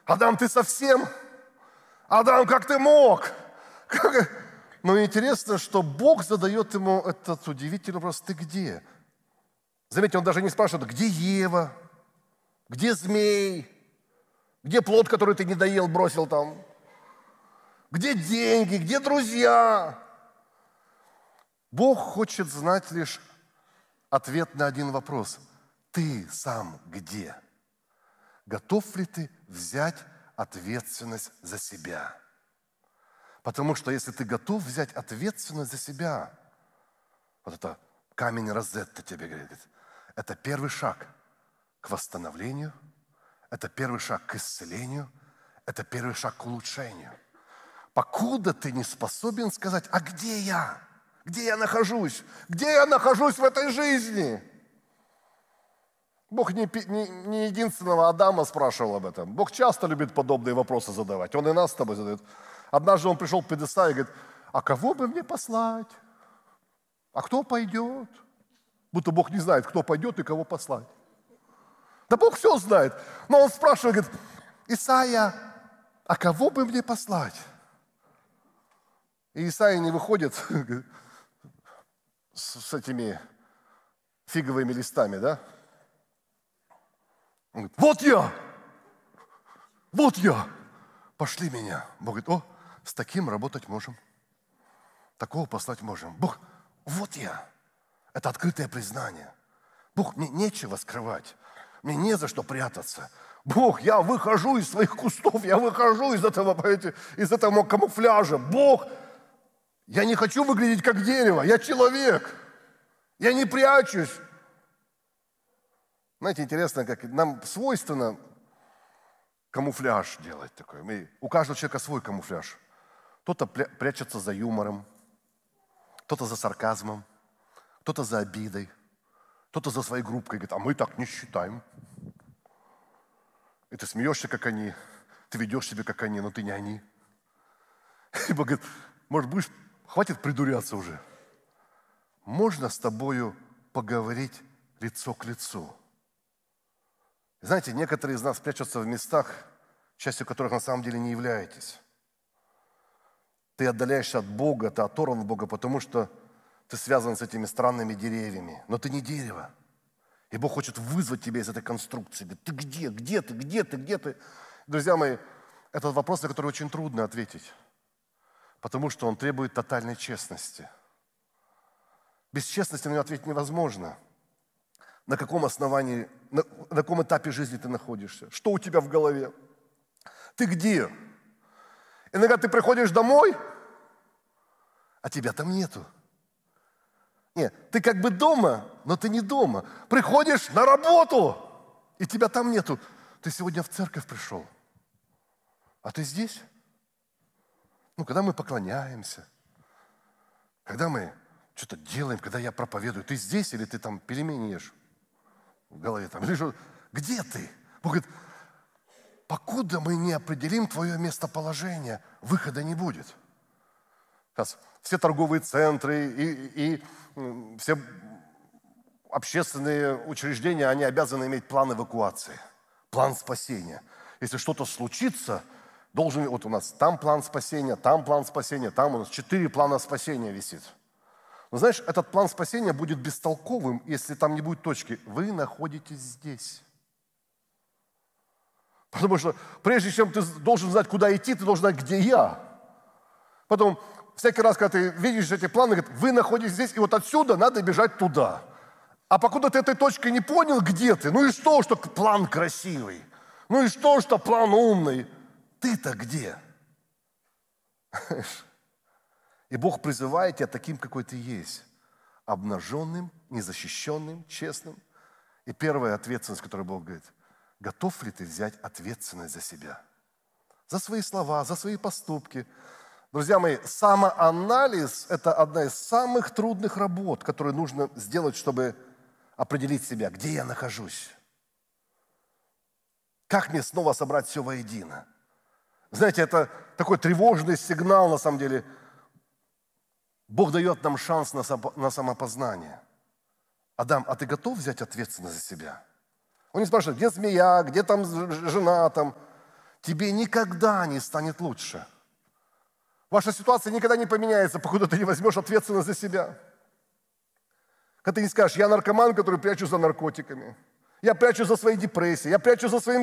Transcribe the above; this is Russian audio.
Адам, ты совсем? Адам, как ты мог? Но интересно, что Бог задает ему этот удивительный вопрос: ты где? Заметьте, он даже не спрашивает, где Ева, где змей, где плод, который ты не доел, бросил там, где деньги, где друзья. Бог хочет знать лишь ответ на один вопрос: ты сам где? Готов ли ты взять ответственность за себя? Потому что если ты готов взять ответственность за себя, вот это камень Розетта тебе говорит, это первый шаг к восстановлению, это первый шаг к исцелению, это первый шаг к улучшению. Покуда ты не способен сказать: а где я? Где я нахожусь? Где я нахожусь в этой жизни? Бог не единственного Адама спрашивал об этом. Бог часто любит подобные вопросы задавать. Он и нас с тобой задает. Однажды он пришел к Исаии и говорит: а кого бы мне послать? А кто пойдет? Будто Бог не знает, кто пойдет и кого послать. Да Бог все знает. Но он спрашивает, говорит: Исайя, а кого бы мне послать? И Исайя не выходит с этими фиговыми листами, да? Он говорит: вот я, пошли меня. Бог говорит: о, с таким работать можем, такого послать можем. Бог, вот я. Это открытое признание. Бог, мне нечего скрывать, мне не за что прятаться. Бог, я выхожу из своих кустов, я выхожу из этого камуфляжа. Бог, я не хочу выглядеть как дерево, я человек, я не прячусь. Знаете, интересно, как нам свойственно камуфляж делать такой. У каждого человека свой камуфляж. Кто-то прячется за юмором, кто-то за сарказмом, кто-то за обидой, кто-то за своей группкой. Говорит: а мы так не считаем. И ты смеешься, как они, ты ведешь себя, как они, но ты не они. И Бог говорит: может, хватит придуряться уже. Можно с тобою поговорить лицо к лицу. Знаете, некоторые из нас прячутся в местах, частью которых на самом деле не являетесь. Ты отдаляешься от Бога, ты оторван от Бога, потому что ты связан с этими странными деревьями. Но ты не дерево. И Бог хочет вызвать тебя из этой конструкции. Говорит: ты где? Где ты? Где ты? Где ты? Друзья мои, это вопрос, на который очень трудно ответить. Потому что он требует тотальной честности. Без честности на него ответить невозможно. На каком основании, на каком этапе жизни ты находишься? Что у тебя в голове? Ты где? Иногда ты приходишь домой, а тебя там нету. Нет, ты как бы дома, но ты не дома. Приходишь на работу, и тебя там нету. Ты сегодня в церковь пришел, а ты здесь? Когда мы поклоняемся, когда мы что-то делаем, когда я проповедую, ты здесь или ты там пельмени ешь в голове там? Или что? Где ты? Бог говорит: покуда мы не определим твое местоположение, выхода не будет. Сейчас все торговые центры и все общественные учреждения, они обязаны иметь план эвакуации, план спасения. Если что-то случится, вот у нас там план спасения, там у нас 4 плана спасения висит. Но знаешь, этот план спасения будет бестолковым, если там не будет точки. Вы находитесь здесь. Потому что прежде чем ты должен знать, куда идти, ты должен знать, где я. Потом всякий раз, когда ты видишь эти планы, говорит: вы находитесь здесь, и вот отсюда надо бежать туда. А покуда ты этой точкой не понял, где ты, ну и что план красивый? Ну и что план умный? Ты-то где? И Бог призывает тебя таким, какой ты есть. Обнаженным, незащищенным, честным. И первая ответственность, которую Бог говорит: готов ли ты взять ответственность за себя? За свои слова, за свои поступки. Друзья мои, самоанализ – это одна из самых трудных работ, которую нужно сделать, чтобы определить себя, где я нахожусь. Как мне снова собрать все воедино? Знаете, это такой тревожный сигнал, на самом деле. Бог дает нам шанс на самопознание. Адам, а ты готов взять ответственность за себя? Он не спрашивает, где змея, где там жена, там. тебе никогда не станет лучше. Ваша ситуация никогда не поменяется, покуда ты не возьмешь ответственность за себя. Когда ты не скажешь, я наркоман, который прячу за наркотиками. Я прячу за своей депрессией, я прячу за своим